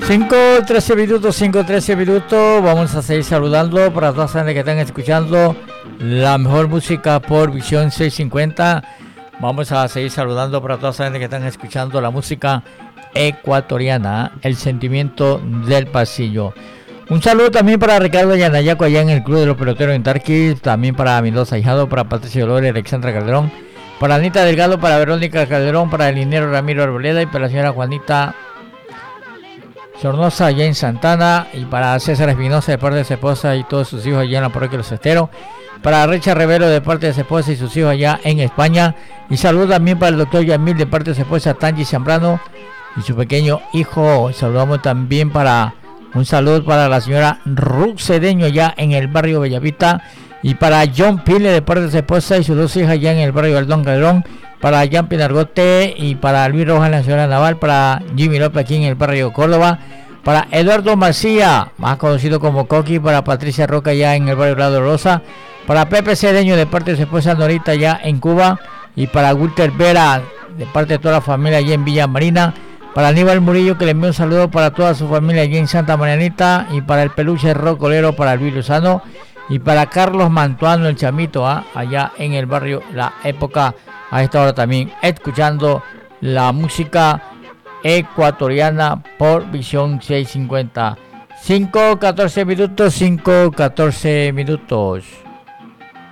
5:13 minutos, 5:13 minutos. Vamos a seguir saludando para todas las que están escuchando la mejor música por Visión 650. Vamos a seguir saludando para todas las que están escuchando la música ecuatoriana, el sentimiento del pasillo. Un saludo también para Ricardo Yanayaco allá en el Club de los Peloteros en Tarquis, también para Mendoza Hijado, para Patricia Dolores, Alexandra Calderón, para Anita Delgado, para Verónica Calderón, para el ingeniero Ramiro Arboleda y para la señora Juanita Sornosa allá en Santana, y para César Espinosa de parte de su esposa y todos sus hijos allá en la parroquia de Los Esteros, para Recha Rivero de parte de su esposa y sus hijos allá en España, y saludo también para el doctor Yamil de parte de su esposa Tangi Zambrano y su pequeño hijo. Saludamos también para un saludo para la señora Ruth Cedeño allá en el barrio Bellavista, y para John Pile de parte de su esposa y sus dos hijas allá en el barrio Aldón Calderón, para Jean Pinargote y para Luis Rojas, la señora Naval, para Jimmy López aquí en el barrio Córdoba, para Eduardo Macía, más conocido como Coqui, para Patricia Roca ya en el barrio Lado Rosa, para Pepe Cedeño de parte de su esposa Norita ya en Cuba, y para Walter Vera de parte de toda la familia allá en Villa Marina, para Aníbal Murillo, que le envío un saludo para toda su familia allí en Santa Marianita, y para el peluche rocolero para Luis Lozano, y para Carlos Mantuano el chamito allá en el barrio La Época, a esta hora también escuchando la música ecuatoriana por Visión 650. 5:14 minutos, 5:14 minutos.